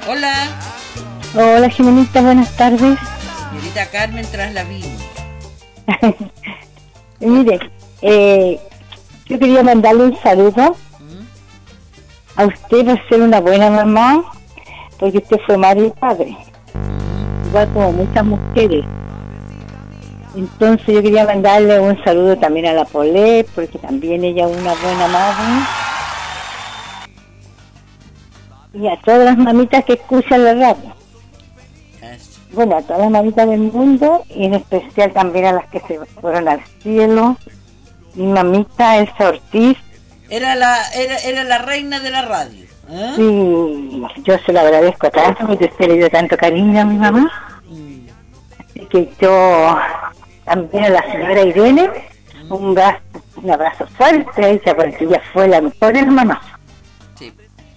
Hola. Hola, Jimenita, buenas tardes. Señorita Carmen Traslavín. Mire, yo quería mandarle un saludo a usted por ser una buena mamá, porque usted fue madre y padre, igual como muchas mujeres. Entonces yo quería mandarle un saludo también a la Polé, porque también ella es una buena madre. Y a todas las mamitas que escuchan la radio. Bueno, a todas las mamitas del mundo, y en especial también a las que se fueron al cielo. Mi mamita, Elsa Ortiz. Era la reina de la radio. ¿Eh? Sí, yo se lo agradezco tanto, porque usted le dio tanto cariño a mi mamá. Así que yo también a la señora Irene, un abrazo fuerte a ella, porque ella fue la mejor de las mamás. Sí.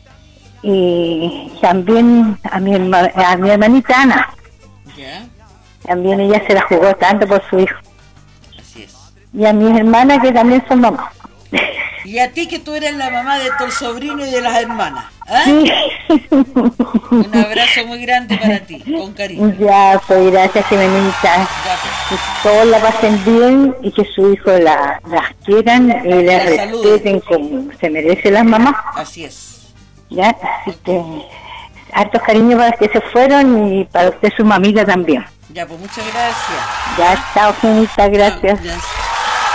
Y también a mi hermanita Ana. ¿Ya? También ella se la jugó tanto por su hijo. Así es. Y a mis hermanas que también son mamás. Y a ti que tú eres la mamá de tu sobrino y de las hermanas. ¿Eh? Sí. Un abrazo muy grande para ti, con cariño. Ya, pues gracias, Jimenita. Que todos la pasen bien y que su hijo las quieran y las respeten como se merecen las mamás. Así es. Ya, así que hartos cariños para los que se fueron y para usted su mamita también. Ya, pues muchas gracias. Ya, chao, Jimenita, gracias. Ya.